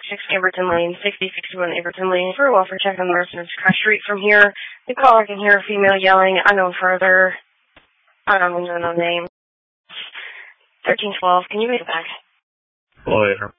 Aberton Lane, 6061 Aberton Lane. For a welfare check on the residence across street from here. The caller can hear a female yelling, unknown further, unknown name. 1312, can you make it back? Later.